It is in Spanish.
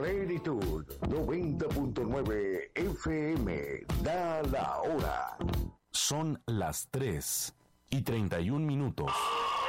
Plenitud 90.9 FM. Da la hora. Son las 3:31.